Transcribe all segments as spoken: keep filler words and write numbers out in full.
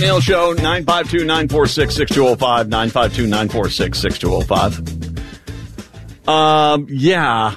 Neil Show, nine five two, nine four six, six two zero five, nine five two, nine four six, six two zero five. Um, yeah.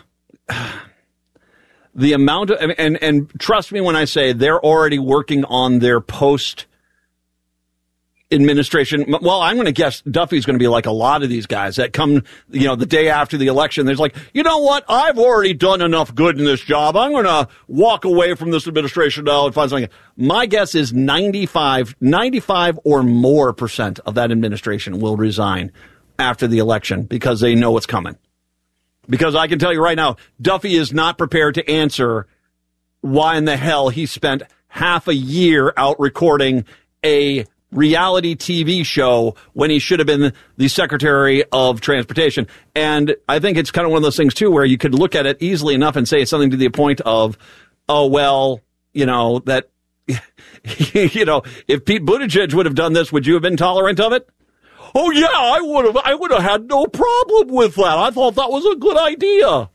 The amount of, and, and trust me when I say they're already working on their post administration. Well, I'm going to guess Duffy's going to be like a lot of these guys that come, you know, the day after the election. There's like, you know what? I've already done enough good in this job. I'm going to walk away from this administration now and find something. My guess is ninety-five, ninety-five or more percent of that administration will resign after the election because they know what's coming. Because I can tell you right now, Duffy is not prepared to answer why in the hell he spent half a year out recording a reality T V show when he should have been the Secretary of Transportation. And I think it's kind of one of those things, too, where you could look at it easily enough and say something to the point of, oh, well, you know, that, you know, if Pete Buttigieg would have done this, would you have been tolerant of it? Oh, yeah, I would have. I would have had no problem with that. I thought that was a good idea.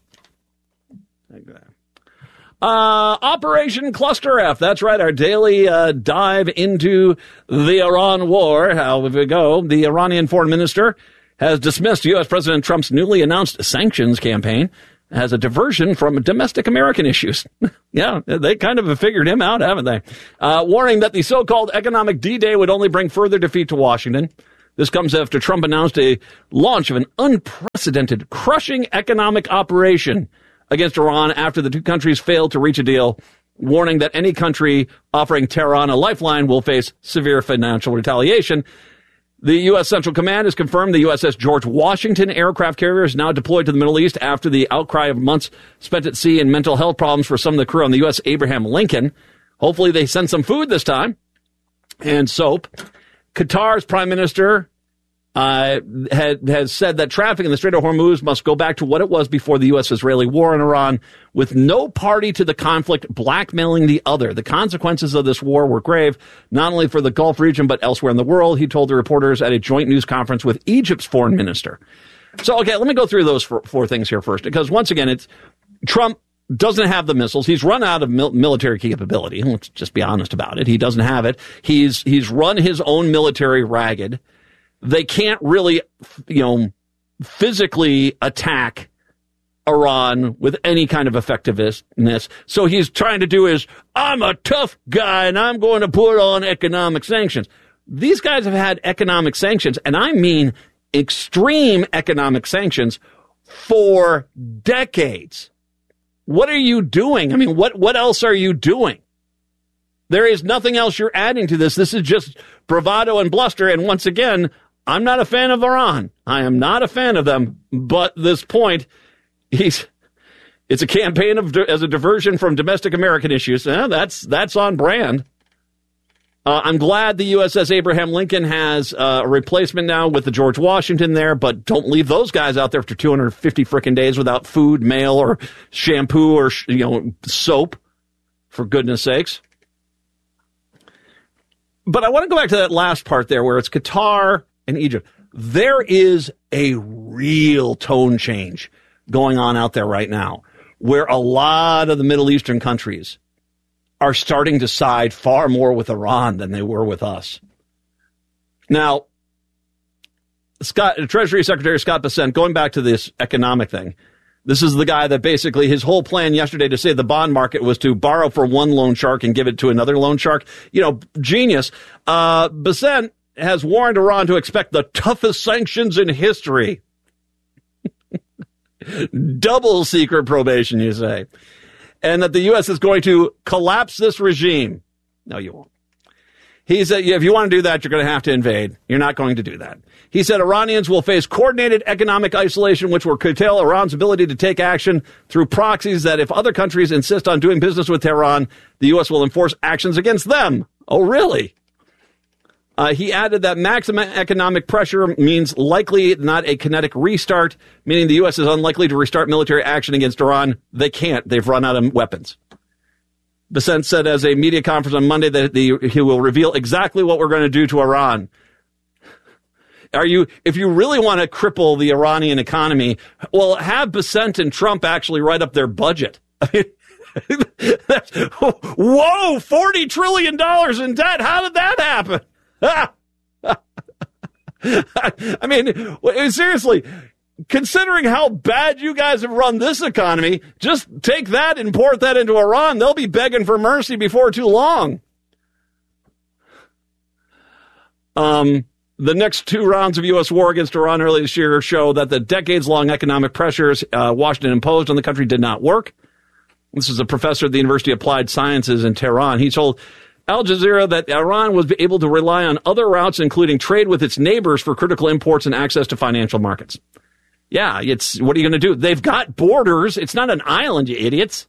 Uh, Operation Cluster F. That's right. Our daily uh, dive into the Iran war. How we go? The Iranian foreign minister has dismissed U S. President Trump's newly announced sanctions campaign as a diversion from domestic American issues. Yeah, they kind of have figured him out, haven't they? Uh, warning that the so-called economic D-Day would only bring further defeat to Washington. This comes after Trump announced a launch of an unprecedented, crushing economic operation against Iran after the two countries failed to reach a deal, warning that any country offering Tehran a lifeline will face severe financial retaliation. The U S. Central Command has confirmed the U S S George Washington aircraft carrier is now deployed to the Middle East after the outcry of months spent at sea and mental health problems for some of the crew on the U S. Abraham Lincoln. Hopefully they send some food this time and soap. Qatar's prime minister uh, had, has said that traffic in the Strait of Hormuz must go back to what it was before the U S-Israeli war in Iran, with no party to the conflict blackmailing the other. The consequences of this war were grave, not only for the Gulf region, but elsewhere in the world, he told the reporters at a joint news conference with Egypt's foreign minister. So, okay, let me go through those four, four things here first, because once again, it's Trump doesn't have the missiles. He's run out of mil- military capability. Let's just be honest about it. He doesn't have it. He's he's run his own military ragged. They can't really, you know, physically attack Iran with any kind of effectiveness. So he's trying to do is, I'm a tough guy and I'm going to put on economic sanctions. These guys have had economic sanctions, and I mean extreme economic sanctions, for decades. What are you doing? I mean, what, what else are you doing? There is nothing else you're adding to this. This is just bravado and bluster. And once again, I'm not a fan of Iran. I am not a fan of them. But this point, he's, it's a campaign of, as a diversion from domestic American issues. Eh, that's, that's on brand. Uh, I'm glad the U S S Abraham Lincoln has uh, a replacement now with the George Washington there, but don't leave those guys out there for two hundred fifty frickin' days without food, mail, or shampoo, or, you know, soap, for goodness sakes. But I want to go back to that last part there where it's Qatar and Egypt. There is a real tone change going on out there right now, where a lot of the Middle Eastern countries are starting to side far more with Iran than they were with us. Now, Scott, Treasury Secretary Scott Bessent, going back to this economic thing, this is the guy that basically his whole plan yesterday to save the bond market was to borrow for one loan shark and give it to another loan shark. You know, genius. Uh, Bessent has warned Iran to expect the toughest sanctions in history. Double secret probation, you say. And that the U S is going to collapse this regime. No, you won't. He said, if you want to do that, you're going to have to invade. You're not going to do that. He said Iranians will face coordinated economic isolation, which will curtail Iran's ability to take action through proxies that if other countries insist on doing business with Tehran, the U S will enforce actions against them. Oh, really? Uh, he added that maximum economic pressure means likely not a kinetic restart, meaning the U S is unlikely to restart military action against Iran. They can't. They've run out of weapons. Bessent said as a media conference on Monday that the, he will reveal exactly what we're going to do to Iran. Are you, if you really want to cripple the Iranian economy, well, have Bessent and Trump actually write up their budget. I mean, whoa, forty trillion dollars in debt. How did that happen? I mean, seriously, considering how bad you guys have run this economy, just take that and import that into Iran. They'll be begging for mercy before too long. Um, the next two rounds of U S war against Iran earlier this year show that the decades-long economic pressures uh, Washington imposed on the country did not work. This is a professor at the University of Applied Sciences in Tehran. He told Al Jazeera that Iran was able to rely on other routes, including trade with its neighbors for critical imports and access to financial markets. Yeah, it's, what are you going to do? They've got borders. It's not an island, you idiots.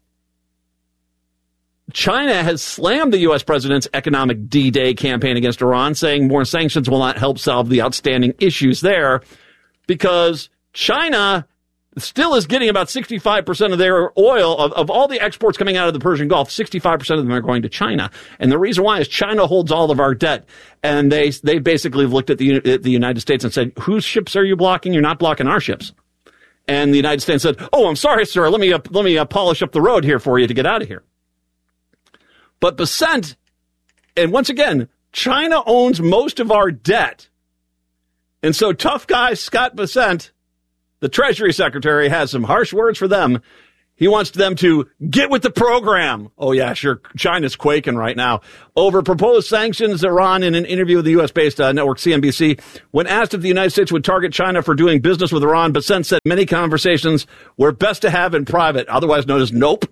China has slammed the U S president's economic D-Day campaign against Iran, saying more sanctions will not help solve the outstanding issues there because China still is getting about sixty-five percent of their oil, of, of all the exports coming out of the Persian Gulf, sixty-five percent of them are going to China. And the reason why is China holds all of our debt. And they they basically looked at the, at the United States and said, whose ships are you blocking? You're not blocking our ships. And the United States said, oh, I'm sorry, sir. Let me, uh, let me uh, polish up the road here for you to get out of here. But Bessent, and once again, China owns most of our debt. And so tough guy Scott Bessent, the Treasury Secretary, has some harsh words for them. He wants them to get with the program. Oh, yeah, sure. China's quaking right now over proposed sanctions. Iran, in an interview with the U S-based uh, network C N B C, when asked if the United States would target China for doing business with Iran, Bessent said many conversations were best to have in private, otherwise known as nope.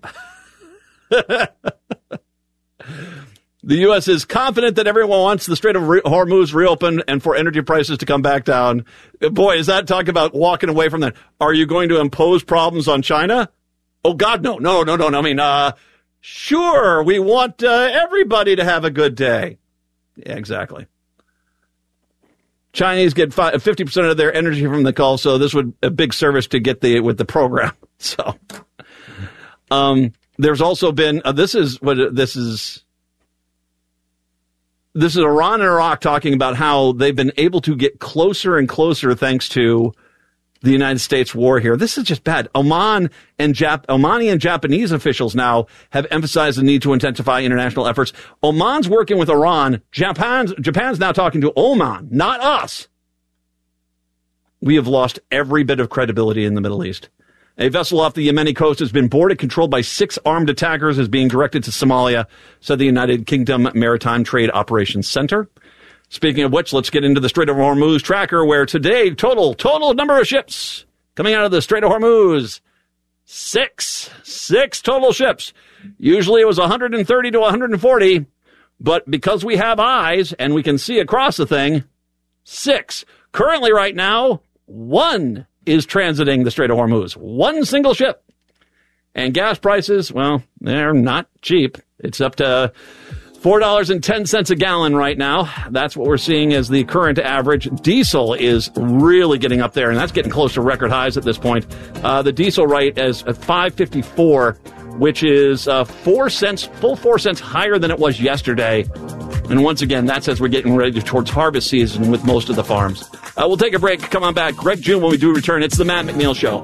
The U S is confident that everyone wants the Strait of Hormuz reopened and for energy prices to come back down. Boy, is that talk about walking away from that. Are you going to impose problems on China? Oh, God, no, no, no, no, no. I mean, uh, sure, we want uh, everybody to have a good day. Yeah, exactly. Chinese get fifty percent of their energy from the Gulf, so this would a big service to get the with the program. So, um, there's also been uh, this is what this is. This is Iran and Iraq talking about how they've been able to get closer and closer thanks to the United States war here. This is just bad. Oman and Jap- Omani and Japanese officials now have emphasized the need to intensify international efforts. Oman's working with Iran. Japan's, Japan's now talking to Oman, not us. We have lost every bit of credibility in the Middle East. A vessel off the Yemeni coast has been boarded, controlled by six armed attackers, is being directed to Somalia, said the United Kingdom Maritime Trade Operations Center. Speaking of which, let's get into the Strait of Hormuz tracker, where today, total, total number of ships coming out of the Strait of Hormuz, six, six total ships. Usually it was one hundred thirty to one hundred forty, but because we have eyes and we can see across the thing, six. Currently right now, one is transiting the Strait of Hormuz. One single ship. And gas prices, well, they're not cheap. It's up to four dollars and ten cents a gallon right now. That's what we're seeing as the current average. Diesel is really getting up there, and that's getting close to record highs at this point. Uh, the diesel rate is at five dollars and fifty-four cents, which is uh, four cents, full four cents higher than it was yesterday. And once again, that's as we're getting ready towards harvest season with most of the farms. Uh, we'll take a break. Come on back. Greg June when we do return. It's the Matt McNeil Show.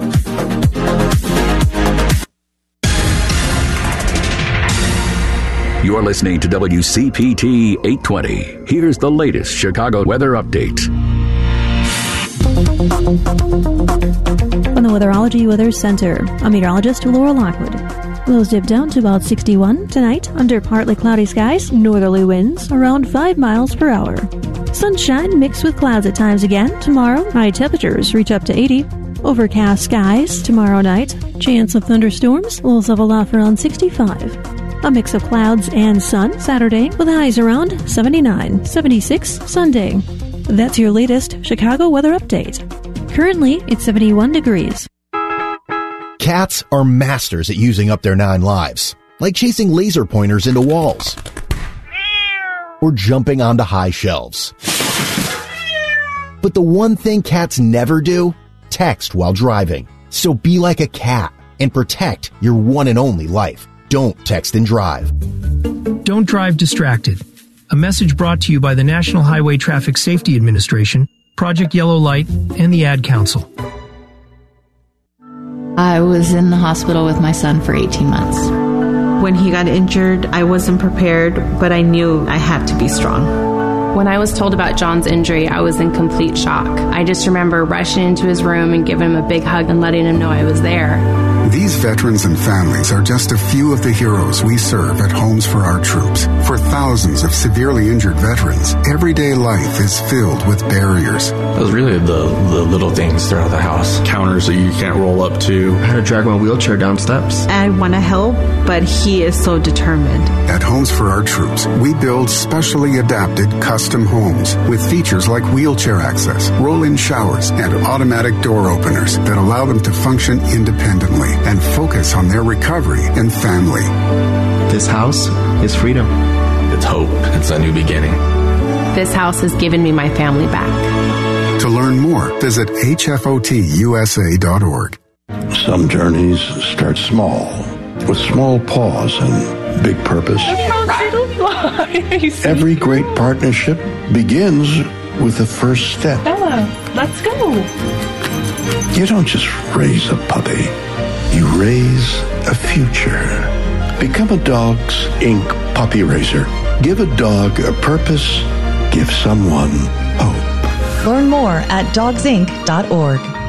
You're listening to W C P T eight twenty. Here's the latest Chicago weather update. From the Weatherology Weather Center, I'm meteorologist Laura Lockwood. Lows dip down to about sixty-one tonight under partly cloudy skies, northerly winds around five miles per hour. Sunshine mixed with clouds at times again. Tomorrow, high temperatures reach up to eighty. Overcast skies tomorrow night. Chance of thunderstorms, lows level off around sixty-five. A mix of clouds and sun Saturday with highs around seventy-nine, seventy-six Sunday. That's your latest Chicago weather update. Currently, it's seventy-one degrees. Cats are masters at using up their nine lives, like chasing laser pointers into walls or jumping onto high shelves. But the one thing cats never do? Text while driving. So be like a cat and protect your one and only life. Don't text and drive. Don't drive distracted. A message brought to you by the National Highway Traffic Safety Administration, Project Yellow Light, and the Ad Council. I was in the hospital with my son for eighteen months. When he got injured, I wasn't prepared, but I knew I had to be strong. When I was told about John's injury, I was in complete shock. I just remember rushing into his room and giving him a big hug and letting him know I was there. These veterans and families are just a few of the heroes we serve at Homes for Our Troops. For thousands of severely injured veterans, everyday life is filled with barriers. It was really the, the little things throughout the house. Counters that you can't roll up to. I had to drag my wheelchair down steps. I want to help, but he is so determined. At Homes for Our Troops, we build specially adapted custom homes with features like wheelchair access, roll-in showers, and automatic door openers that allow them to function independently and focus on their recovery and family. This house is freedom. It's hope. It's a new beginning. This house has given me my family back. To learn more, visit H F O T U S A dot org. Some journeys start small, with small pause and big purpose. Every great partnership begins with the first step. Bella, let's go. You don't just raise a puppy. You raise a future. Become a Dogs Incorporated puppy raiser. Give a dog a purpose. Give someone hope. Learn more at dogs inc dot org.